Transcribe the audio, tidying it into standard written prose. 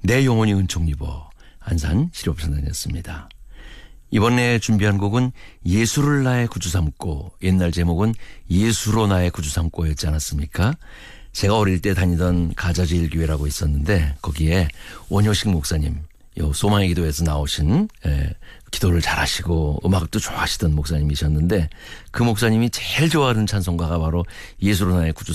내 영혼이 은총 입어 안산 시립선단이었습니다. 이번에 준비한 곡은 예수를 나의 구주 삼고, 옛날 제목은 예수로 나의 구주 삼고였지 않았습니까? 제가 어릴 때 다니던 가자제일교회라고 있었는데 거기에 원효식 목사님, 소망의 기도에서 나오신 기도를 잘하시고 음악도 좋아하시던 목사님이셨는데 그 목사님이 제일 좋아하는 찬송가가 바로 예수로 나의 구주